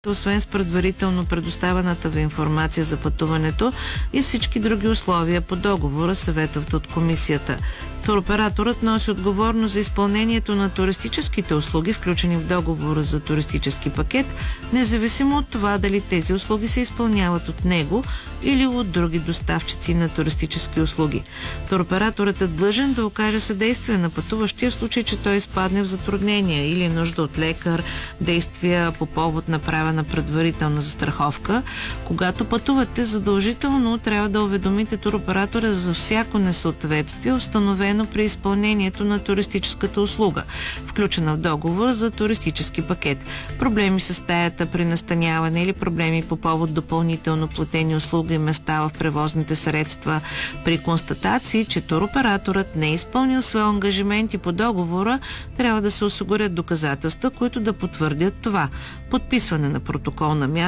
освен с предварително предоставената ви информация за пътуването и всички други условия по договора, съветват от комисията. Туроператорът носи отговорност за изпълнението на туристическите услуги, включени в договора за туристически пакет, независимо от това дали тези услуги се изпълняват от него или от други доставчици на туристически услуги. Туроператорът е длъжен да окаже съдействие на пътуващия в случай, че той изпадне в затруднения или нужда от лекар, действия по повод направена предварителна застраховка. Когато пътувате, задължително трябва да уведомите туроператора за всяко несъответствие, установено при изпълнението на туристическата услуга, включена в договор за туристически пакет. Проблеми с стаята при настаняване или проблеми по повод допълнително платени услуги и места в превозните средства. При констатации, че туроператорът не е изпълнил свои ангажименти по договора, трябва да се осигурят доказателства, които да потвърдят това. Подписване на протокол на място,